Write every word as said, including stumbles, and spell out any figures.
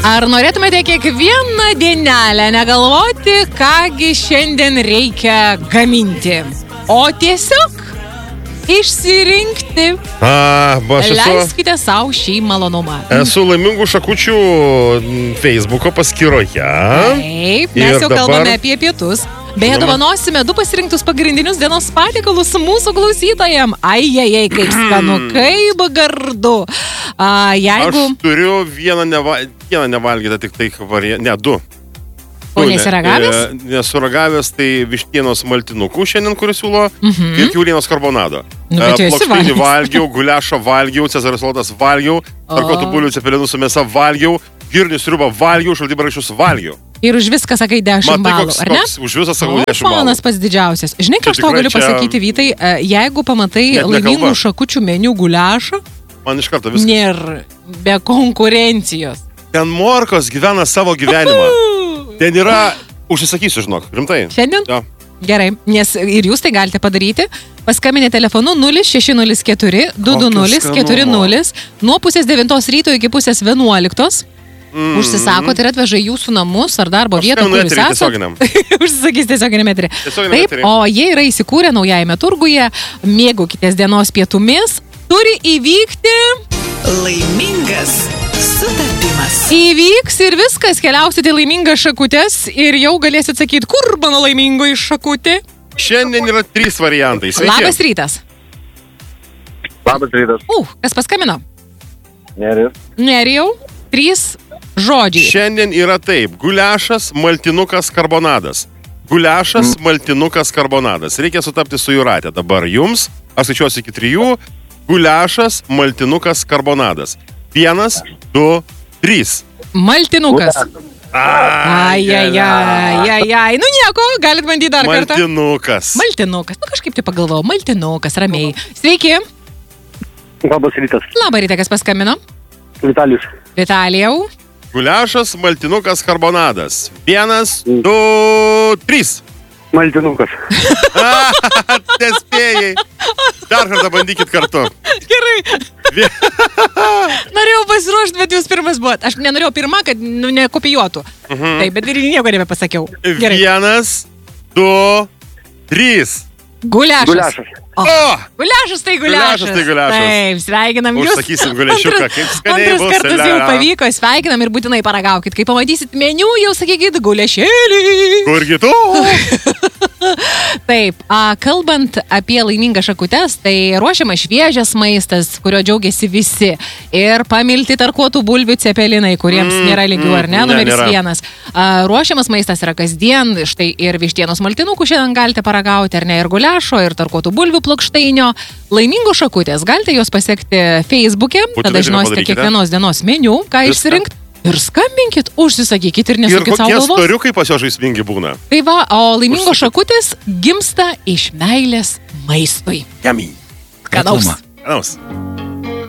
Ar norėtumėte kiekvieną dienelę negalvoti, kągi šiandien reikia gaminti, o tiesiog išsirinkti? A, aš esu, Leiskite savo šį malonumą. esu laimingų šakučių Facebooko paskyroje. Taip, mes Ir jau dabar- kalbame apie pietus. Beje, Žinoma. dovanosime du pasirinktus pagrindinius dienos patiekalus mūsų klausytojam. Ai, ai, ai, kaip skanu, kaip gardu. A, jeigu... Aš turiu vieną, neva, vieną nevalgytą, tik tai variantą, ne, du. O Du, ne- nesiragavęs? e, Nesuragavęs, tai vištienos maltinukų šiandien, kurį siūlo, Mhm. ir kiaulienos karbonado. Nu, bet jau esi Plokštinį valgęs. valgiau, guliašą valgiau, cezario salotas valgiau, tarkotų O. bulių cepelinų su mėsa valgiau, girnių sriubą valgiau, šaldybaraiščius valgiau. Ir už viską sakai dešimt Matai, balų, koks, ar ne? koks už visą sakau O, dešimt balų. fanas pats didžiausias. Žinai, ką Čia aš tau tikrai galiu čia- pasakyti, Vytai, e, jeigu pamatai Net laimingų nekalba. šakučių meniu guliašą, Man iš karto viskas. nėra be konkurencijos. Ten morkos gyvena savo gyvenimą. Ten yra, užsisakysiu, žinok, rimtai. Šiandien? Jo. Gerai, nes ir jūs tai galite padaryti. Paskambinė telefonu nulis šeši nulis keturi du du nulis keturi nulis nuo pusės devintos ryto iki pusės vienuoliktos. Mm. Užsisakot ir atveža į jūsų namus ar darbo Aš vietą, skambinu kur jūs eterį esate. tiesioginiam. Užsisakys tiesioginiam eterį. Tiesioginiam Taip, etery. o jie yra įsikūrę naujajame turguje, mėgaukitės dienos pietumis, turi įvykti, Laimingas sutapimas. įvyks ir viskas, keliausite laimingas šakutės ir jau galėsit sakyti, kur mano laimingoji šakutė. Šiandien yra trys variantai. Sveiki. Labas rytas. Labas rytas. U, kas paskambino? Neris. Nerijau, trys žodžiai. Šiandien yra taip. Guliašas, maltinukas, karbonadas. Guliašas, maltinukas, karbonadas. Reikia sutapti su Jūratė. Dabar jums, aš skaičiuosiu iki trijų. Guliašas, maltinukas, karbonadas. Vienas, du, trys. Maltinukas. Ai, Ai, ai, ai, ai, ai. Nu nieko, galit bandyti dar kartą. Maltinukas. Maltinukas. Nu kažkaip tai pagalvojau. Maltinukas, ramiai. Sveiki. Labas rytas. Labą rytą, kas paskambino? Vitalijus. Vitalijau. Guliašas, maltinukas, karbonadas. Vienas, du, trys. Maltinukas. Nespėjai. Dar kartą bandykit kartu. Gerai. Vie- Norėjau pasiruošti, bet jūs pirmas buvot. Aš nenorėjau pirmą, kad nu, nekopijuotų. Mhm. Taip, bet ir nieko nebepasakiau. Gerai. Vienas, du, trys. Guliašas. Guliašas. O, O! guliašas tai guliašas. Guliašas tai guliašas. Taip, sveikinam jūs. Užsakysim guliašiuką, Antras- kaip skaniai Antras bus, kartas jau Elena. pavyko, sveikinam ir būtinai paragaukit. Kai pamatysit meniu, jau sakykit guliašėlį. Kurgi tu? Taip, a, kalbant apie laimingą šakutes, tai ruošiamas šviežias maistas, kurio džiaugiasi visi. Ir pamilti tarkuotų bulvių cepelinai, kuriems Mm, nėra lygių, ar ne? mm, ne, Numeris nėra. vienas. A, ruošiamas maistas yra kasdien, štai ir vištienos maltinukų šiandien galite paragauti, ar ne, ir guliašo, ir tarkuotų bulvių plokštainio. Laimingos šakutės, galite juos pasiekti Facebook'e, Būtinai tada tai žinosite padarykite. kiekvienos dienos meniu, ką Viską. išsirinkti. Ir skambinkit, užsisakykit ir Ir nesukit savo kokie galvos. storiukai pas jo žaismingi būna. Tai va, o laimingos Užsukit. šakutės gimsta iš meilės maistui. Jami. Skanaus. Skanaus.